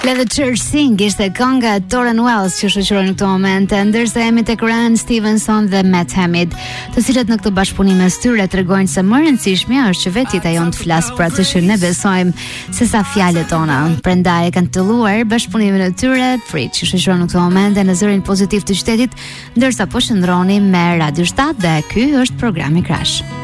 Let the Church Sing ishte kënga e Torren Wells që shoqëron në këtë moment, ndërsa jemi tek Ryan Stevenson dhe Matt Hamid, të cilët në këtë bashkëpunim mes tyre tregojnë se më e rëndësishmja është që vetë jeta jon të flas për atë që ne besojmë, sesa fjalët tona. Prandaj kanë filluar bashkëpunimin e tyre, Free, që shoqëron në këtë moment në zërin pozitiv të qytetit, ndërsa po shndroni me Radio 7 dhe ky është programi Crash.